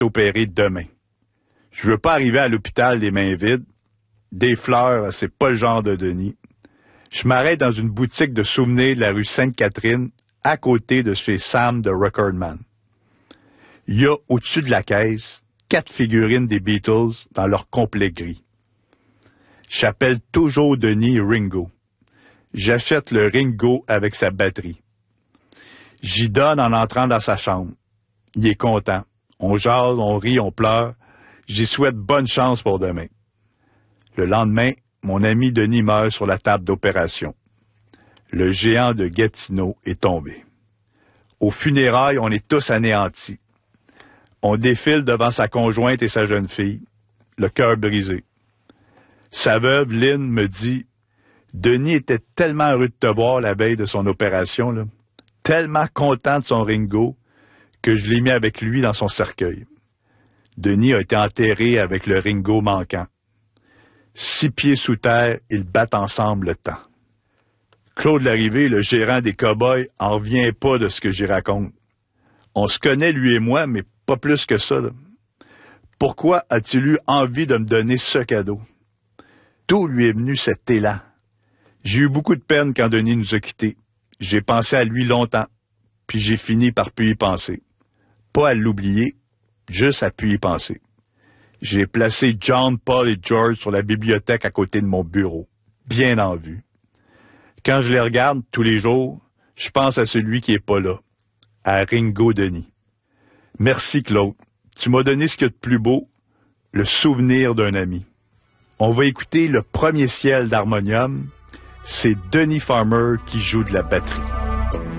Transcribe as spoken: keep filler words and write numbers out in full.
opérer demain. Je veux pas arriver à l'hôpital les mains vides. Des fleurs, c'est pas le genre de Denis. Je m'arrête dans une boutique de souvenirs de la rue Sainte-Catherine, à côté de chez Sam de Recordman. Il y a, au-dessus de la caisse, quatre figurines des Beatles dans leur complet gris. J'appelle toujours Denis Ringo. J'achète le Ringo avec sa batterie. J'y donne en entrant dans sa chambre. Il est content. On jase, on rit, on pleure. J'y souhaite bonne chance pour demain. Le lendemain, mon ami Denis meurt sur la table d'opération. Le géant de Gatineau est tombé. Aux funérailles, on est tous anéantis. On défile devant sa conjointe et sa jeune fille, le cœur brisé. Sa veuve, Lynn, me dit « Denis était tellement heureux de te voir la veille de son opération, là, tellement content de son Ringo, que je l'ai mis avec lui dans son cercueil. » Denis a été enterré avec le Ringo manquant. Six pieds sous terre, ils battent ensemble le temps. Claude Larrivé, le gérant des cow-boys, en revient pas de ce que j'y raconte. On se connaît, lui et moi, mais pas plus que ça, là. Pourquoi a-t-il eu envie de me donner ce cadeau? D'où lui est venu cet élan? J'ai eu beaucoup de peine quand Denis nous a quittés. J'ai pensé à lui longtemps, puis j'ai fini par plus y penser. Pas à l'oublier, juste à plus y penser. J'ai placé John, Paul et George sur la bibliothèque à côté de mon bureau, bien en vue. Quand je les regarde tous les jours, je pense à celui qui est pas là, à Ringo Denis. Merci Claude, tu m'as donné ce qu'il y a de plus beau, le souvenir d'un ami. On va écouter le premier ciel d'harmonium, c'est Denis Farmer qui joue de la batterie.